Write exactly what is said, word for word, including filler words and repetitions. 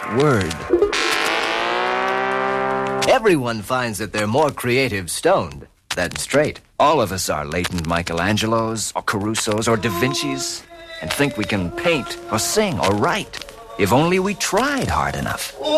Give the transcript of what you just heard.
word. Everyone finds that they're more creative stoned than straight. All of us are latent Michelangelos or Carusos or Da Vinci's and think we can paint or sing or write if only we tried hard enough.